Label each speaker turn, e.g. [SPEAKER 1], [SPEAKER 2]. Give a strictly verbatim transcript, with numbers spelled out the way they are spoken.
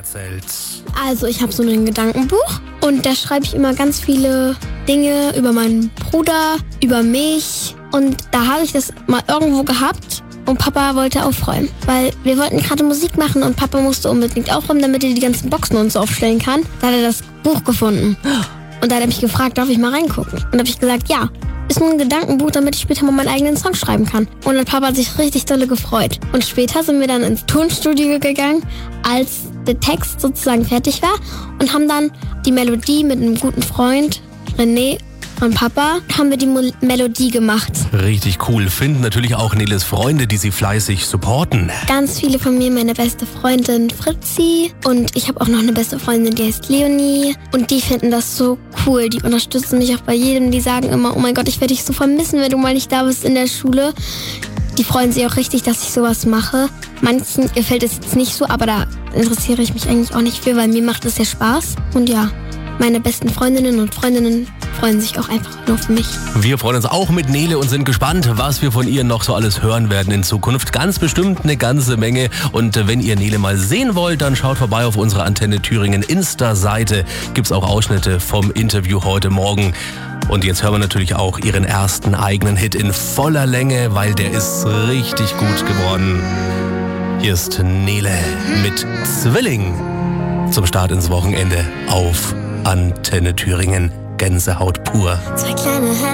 [SPEAKER 1] erzählt.
[SPEAKER 2] Also ich habe so ein Gedankenbuch und da schreibe ich immer ganz viele Dinge über meinen Bruder, über mich. Und da habe ich das mal irgendwo gehabt und Papa wollte aufräumen. Weil wir wollten gerade Musik machen und Papa musste unbedingt aufräumen, damit er die ganzen Boxen und so aufstellen kann. Da hat er das Buch gefunden. Und da hat er mich gefragt, darf ich mal reingucken? Und da habe ich gesagt, ja. Ist nur ein Gedankenbuch, damit ich später mal meinen eigenen Song schreiben kann. Und dann Papa hat sich richtig dolle gefreut. Und später sind wir dann ins Tonstudio gegangen, als der Text sozusagen fertig war und haben dann die Melodie mit einem guten Freund, René, von Papa, haben wir die Mo- Melodie gemacht.
[SPEAKER 1] Richtig cool. Finden natürlich auch Neles Freunde, die sie fleißig supporten.
[SPEAKER 2] Ganz viele von mir, meine beste Freundin Fritzi und ich habe auch noch eine beste Freundin, die heißt Leonie und die finden das so cool. Die unterstützen mich auch bei jedem, die sagen immer, oh mein Gott, ich werde dich so vermissen, wenn du mal nicht da bist in der Schule. Die freuen sich auch richtig, dass ich sowas mache. Manchen gefällt es jetzt nicht so, aber da interessiere ich mich eigentlich auch nicht für, weil mir macht es ja Spaß. Und ja, meine besten Freundinnen und Freundinnen freuen sich auch einfach nur für mich.
[SPEAKER 1] Wir freuen uns auch mit Nele und sind gespannt, was wir von ihr noch so alles hören werden in Zukunft. Ganz bestimmt eine ganze Menge. Und wenn ihr Nele mal sehen wollt, dann schaut vorbei auf unserer Antenne Thüringen Insta-Seite. Gibt's auch Ausschnitte vom Interview heute Morgen. Und jetzt hören wir natürlich auch ihren ersten eigenen Hit in voller Länge, weil der ist richtig gut geworden. Hier ist Nele mit Zwilling zum Start ins Wochenende auf Antenne Thüringen. Gänsehaut pur.
[SPEAKER 2] Zwei kleine Hände.